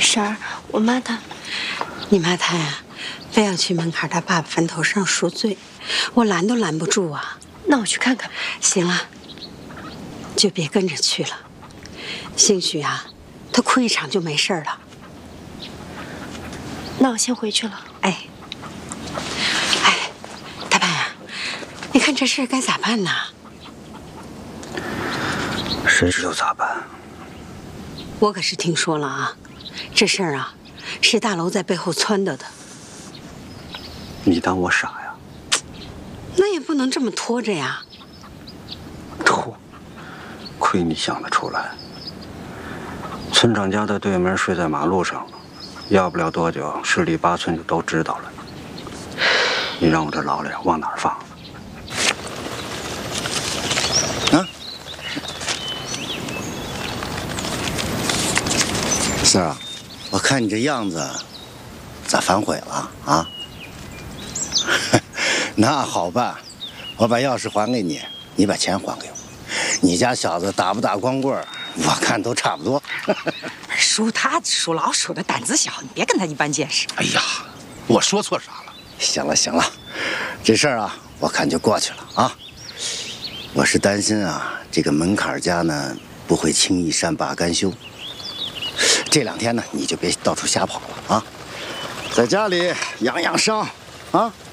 婶儿，我妈她， 你妈她呀，非要去门槛她爸爸坟头上赎罪，我拦都拦不住啊。 那我去看看吧。 行了，就别跟着去了。兴许啊，他哭一场就没事了。 那我先回去了。 哎，大白啊，你看这事该咋办呢？ 谁知道咋办？ 我可是听说了啊，这事儿啊，是大楼在背后撺掇的。 你当我傻呀？ 那也不能这么拖着呀。 拖？亏你想得出来。村长家的对门睡在马路上了，要不了多久，十里八村就都知道了。你让我这老脸往哪儿放？ 啊？四儿啊，我看你这样子，咋反悔了啊？那好办，我把钥匙还给你，你把钱还给我。你家小子打不打光棍，我看都差不多。 属他属老鼠的胆子小，你别跟他一般见识。 哎呀，我说错啥了？ 行了行了，这事儿啊，我看就过去了啊。我是担心啊，这个门槛家呢不会轻易善罢甘休。这2天呢，你就别到处瞎跑了啊，在家里养养伤啊。